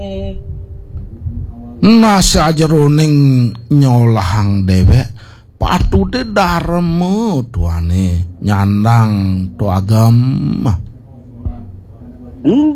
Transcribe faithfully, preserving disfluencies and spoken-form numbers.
Nasa jeroning nyolahang dewek patude dareme tuane nyandang tu agama.